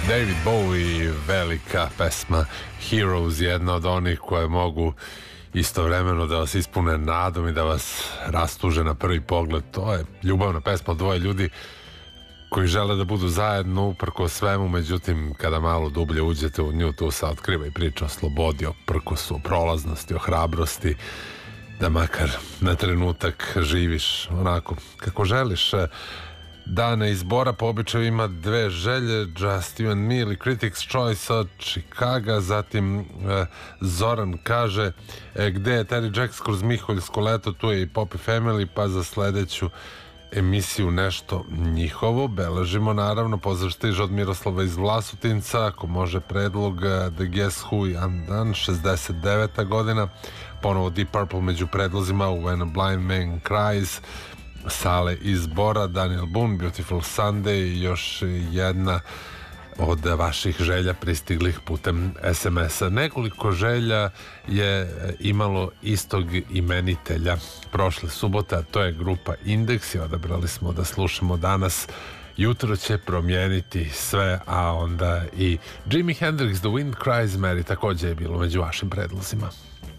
David Bowie, velika pesma Heroes, jedna od onih koje mogu istovremeno da vas ispune nadom i da vas rastuže na prvi pogled. To je ljubavna pesma od dvoje ljudi koji žele da budu zajedno uprko svemu, međutim kada malo dublje uđete u nju, tu se otkriva i priča o slobodi, o prkosu, o prolaznosti, o hrabrosti, da makar na trenutak živiš onako kako želiš. Dane izbora po običaju ima dve želje, Just You and Me ili Critics' Choice od Chicaga. Zatim Zoran kaže gde je Terry Jacks kroz Miholjsko leto, tu je i Poppy Family, pa za sledeću emisiju nešto njihovo. Beležimo naravno, pozdrav stiže od Miroslava iz Vlasotinca, ako može predlog The Guess Who i Undone, 69. godina, ponovo Deep Purple među predlozima, When a Blind Man Cries, Sale iz Bora, Daniel Boone, Beautiful Sunday i još jedna od vaših želja pristiglih putem SMS-a. Nekoliko želja je imalo istog imenitelja prošle subote, a to je grupa Indeks i odabrali smo da slušamo danas. Jutro će promijeniti sve, a onda i Jimi Hendrix, The Wind Cries Mary također je bilo među vašim predlozima.